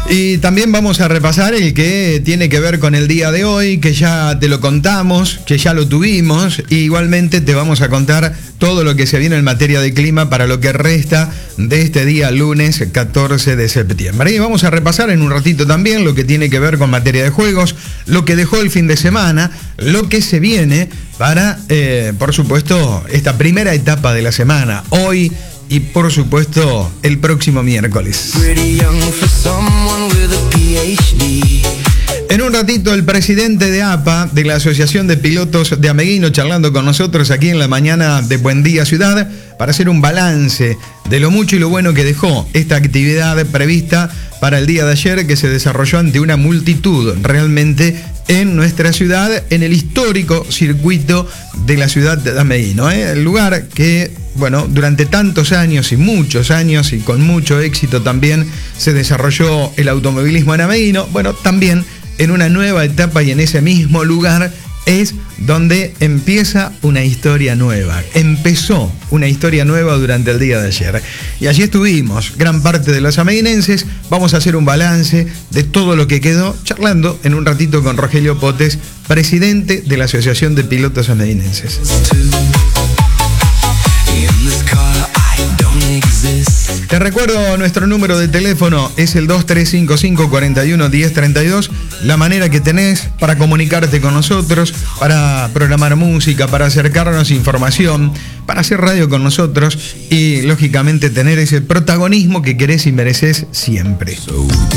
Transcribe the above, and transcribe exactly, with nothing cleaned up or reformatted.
Y también vamos a repasar el que tiene que ver con el día de hoy, que ya te lo contamos, que ya lo tuvimos. Y igualmente te vamos a contar todo lo que se viene en materia de clima para lo que resta de este día lunes catorce de septiembre. Y vamos a repasar en un ratito también lo que tiene que ver con materia de juegos, lo que dejó el fin de semana, lo que se viene para, eh, por supuesto, esta primera etapa de la semana, hoy y por supuesto el próximo miércoles. En un ratito el presidente de A P A, de la Asociación de Pilotos de Ameguino, charlando con nosotros aquí en la mañana de Buen Día Ciudad, para hacer un balance de lo mucho y lo bueno que dejó esta actividad prevista para el día de ayer, que se desarrolló ante una multitud realmente en nuestra ciudad, en el histórico circuito de la ciudad de Ameguino, ¿eh? El lugar que, bueno, durante tantos años y muchos años y con mucho éxito también se desarrolló el automovilismo en Ameguino. Bueno, también en una nueva etapa y en ese mismo lugar es donde empieza una historia nueva. Empezó una historia nueva durante el día de ayer. Y allí estuvimos, gran parte de los ameguinenses. Vamos a hacer un balance de todo lo que quedó, charlando en un ratito con Rogelio Potes, presidente de la Asociación de Pilotos Ameguinenses. Te recuerdo, nuestro número de teléfono es el dos tres cinco cinco, cuatro uno, uno cero tres dos. La manera que tenés para comunicarte con nosotros, para programar música, para acercarnos información, para hacer radio con nosotros y, lógicamente, tener ese protagonismo que querés y mereces siempre.